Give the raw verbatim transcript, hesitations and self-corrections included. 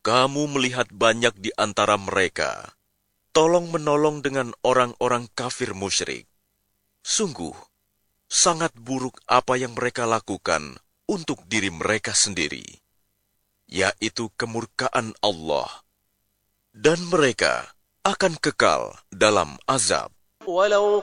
kamu melihat banyak di antara mereka tolong-menolong dengan orang-orang kafir musyrik. Sungguh, sangat buruk apa yang mereka lakukan untuk diri mereka sendiri, yaitu kemurkaan Allah, dan mereka akan kekal dalam azab. ولو